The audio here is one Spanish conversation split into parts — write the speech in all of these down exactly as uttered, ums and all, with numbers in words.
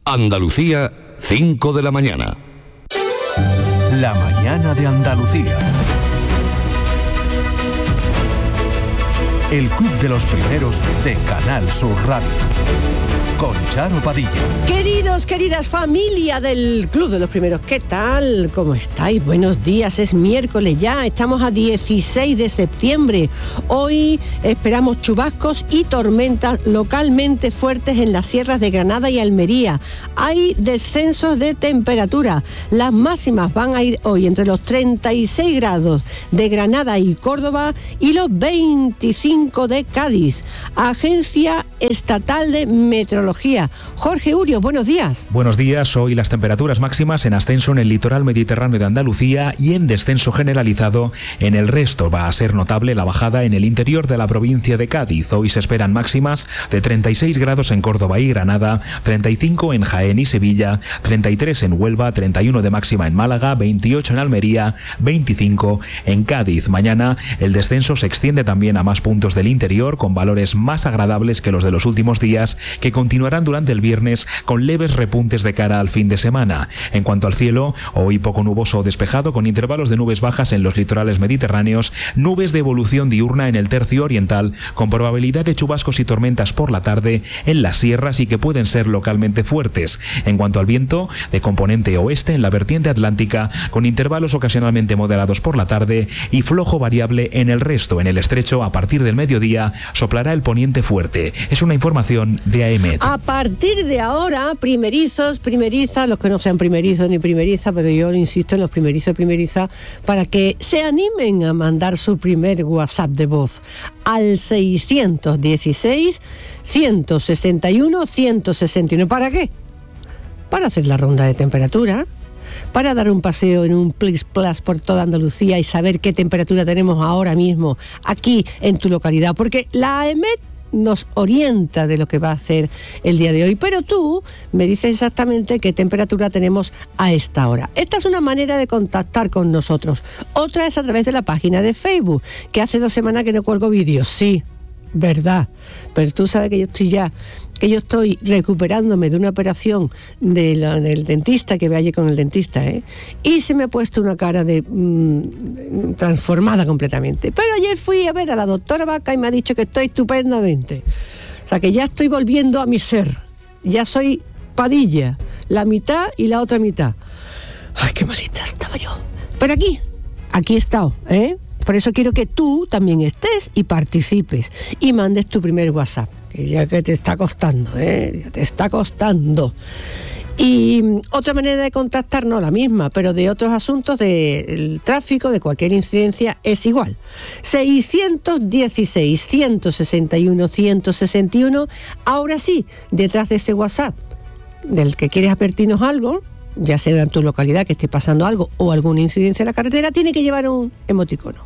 Andalucía, cinco de la mañana. La mañana de Andalucía. El Club de los Primeros de Canal Sur Radio. Con Charo Padilla. Queridos, queridas, familia del Club de los Primeros, ¿qué tal? ¿Cómo estáis? Buenos días, es miércoles ya, estamos a dieciséis de septiembre. Hoy esperamos chubascos y tormentas localmente fuertes en las sierras de Granada y Almería. Hay descensos de temperatura. Las máximas van a ir hoy entre los treinta y seis grados de Granada y Córdoba y los veinticinco de Cádiz. Agencia Estatal de Meteorología. Jorge Urio, buenos días. Buenos días. Hoy las temperaturas máximas en ascenso en el litoral mediterráneo de Andalucía y en descenso generalizado en el resto. Va a ser notable la bajada en el interior de la provincia de Cádiz. Hoy se esperan máximas de treinta y seis grados en Córdoba y Granada, treinta y cinco en Jaén y Sevilla, treinta y tres en Huelva, treinta y uno de máxima en Málaga, veintiocho en Almería, veinticinco en Cádiz. Mañana el descenso se extiende también a más puntos del interior con valores más agradables que los de los últimos días, que continuarán durante el viernes con leves repuntes de cara al fin de semana. En cuanto al cielo, hoy poco nuboso o despejado con intervalos de nubes bajas en los litorales mediterráneos, nubes de evolución diurna en el tercio oriental con probabilidad de chubascos y tormentas por la tarde en las sierras y que pueden ser localmente fuertes. En cuanto al viento, de componente oeste en la vertiente atlántica con intervalos ocasionalmente moderados por la tarde y flojo variable en el resto. En el estrecho, a partir del mediodía, soplará el poniente fuerte. Es una información de A E M E T. A partir de ahora, primerizos, primerizas, los que no sean primerizos ni primeriza, pero yo insisto en los primerizos y primeriza, para que se animen a mandar su primer WhatsApp de voz al seiscientos dieciséis, ciento sesenta y uno, ciento sesenta y uno. ¿Para qué? Para hacer la ronda de temperatura, para dar un paseo en un Plis Plus por toda Andalucía y saber qué temperatura tenemos ahora mismo aquí en tu localidad, porque la A E M E T nos orienta de lo que va a hacer el día de hoy, pero tú me dices exactamente qué temperatura tenemos a esta hora. Esta es una manera de contactar con nosotros. Otra es a través de la página de Facebook, que hace dos semanas que no cuelgo vídeos, sí, verdad, pero tú sabes que yo estoy ya, que yo estoy recuperándome de una operación de la, del dentista, que vaya con el dentista, ¿eh? Y se me ha puesto una cara de mmm, transformada completamente. Pero ayer fui a ver a la doctora Vaca y me ha dicho que estoy estupendamente. O sea, que ya estoy volviendo a mi ser. Ya soy Padilla, la mitad y la otra mitad. Ay, qué malita estaba yo. Pero aquí, aquí he estado, ¿eh? Por eso quiero que tú también estés y participes y mandes tu primer WhatsApp, que ya que te está costando, ¿eh? Ya te está costando. Y otra manera de contactar, no la misma, pero de otros asuntos del tráfico, de cualquier incidencia, es igual. seiscientos dieciséis, ciento sesenta y uno, ciento sesenta y uno. Ahora sí, detrás de ese WhatsApp, del que quieres advertirnos algo, ya sea en tu localidad que esté pasando algo o alguna incidencia en la carretera, tiene que llevar un emoticono.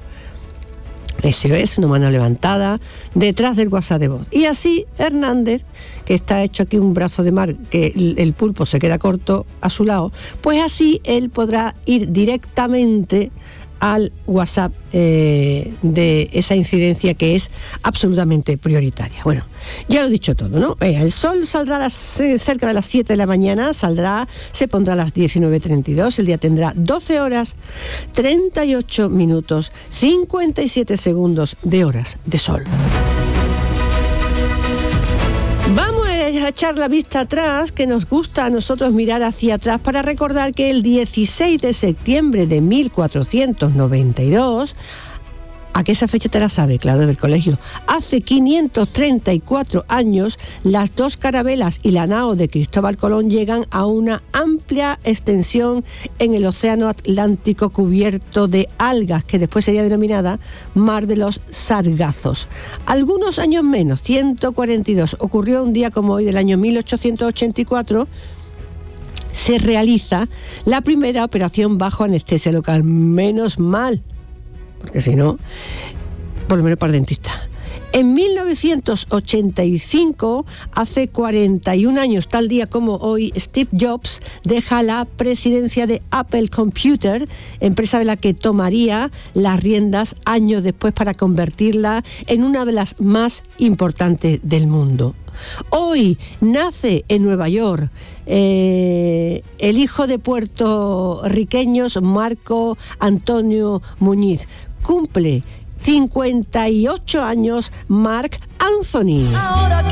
S O S, una mano levantada, detrás del WhatsApp de voz. Y así Hernández, que está hecho aquí un brazo de mar, que el, el pulpo se queda corto a su lado, pues así él podrá ir directamente al WhatsApp eh, de esa incidencia que es absolutamente prioritaria. Bueno, ya lo he dicho todo, ¿no? Eh, el sol saldrá a las, eh, cerca de las siete de la mañana, saldrá, se pondrá a las diecinueve treinta y dos, el día tendrá doce horas, treinta y ocho minutos, cincuenta y siete segundos de horas de sol. Vamos a echar la vista atrás, que nos gusta a nosotros mirar hacia atrás, para recordar que el dieciséis de septiembre de mil cuatrocientos noventa y dos, ¿a qué esa fecha te la sabe? Claro, del colegio. Hace quinientos treinta y cuatro años, las dos carabelas y la nao de Cristóbal Colón llegan a una amplia extensión en el océano Atlántico cubierto de algas, que después sería denominada Mar de los Sargazos. Algunos años menos, ciento cuarenta y dos, ocurrió un día como hoy del año mil ochocientos ochenta y cuatro, se realiza la primera operación bajo anestesia local. Menos mal, porque si no, por lo menos para el dentista. En mil novecientos ochenta y cinco, hace cuarenta y un años, tal día como hoy, Steve Jobs deja la presidencia de Apple Computer, empresa de la que tomaría las riendas años después para convertirla en una de las más importantes del mundo. Hoy nace en Nueva York eh, el hijo de puertorriqueños Marco Antonio Muñiz. Cumple cincuenta y ocho años Marc Anthony.